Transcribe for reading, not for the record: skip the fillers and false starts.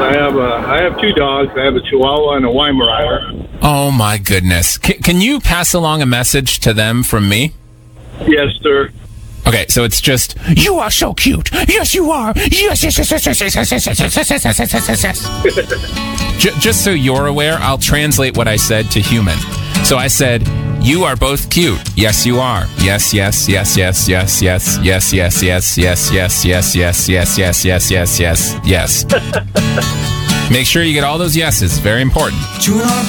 I have two dogs. I have a Chihuahua and a Weimaraner. Oh, my goodness. Can you pass along a message to them from me? Yes, sir. Okay, so it's just, you are so cute. Yes, you are. Yes, yes, yes, yes, yes, yes, yes, yes, yes, yes, yes, yes, yes, yes. Just so you're aware, I'll translate what I said to human. So I said, you are both cute. Yes, you are. Yes, yes, yes, yes, yes, yes, yes, yes, yes, yes, yes, yes, yes, yes, yes, yes, yes, yes, yes. Make sure you get all those yeses. Very important.